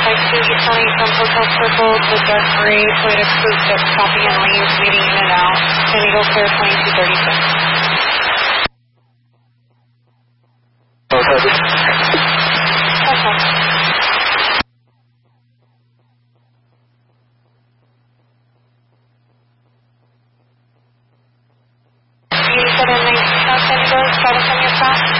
East calling from Hotel Circle, the dark gray Toyota Coupe that's stopping in lanes, leading in and out. San Diego Clear 2236. Okay. You said in 19 San Diego, status on your phone?